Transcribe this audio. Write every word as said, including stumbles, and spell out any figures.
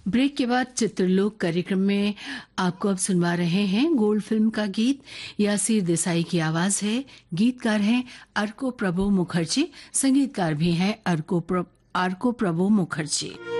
Break के बाद चित्रलोक कार्यक्रम में आपको अब सुनवा रहे हैं गोल्ड फिल्म का गीत। यासीर देसाई की आवाज है। गीतकार हैं अर्को प्रभु मुखर्जी, संगीतकार भी हैं अर्को प्र, अर्को प्रभु मुखर्जी।